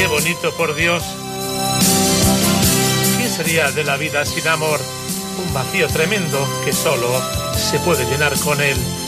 Qué bonito, por Dios. ¿Qué sería de la vida sin amor? Un vacío tremendo que solo se puede llenar con él.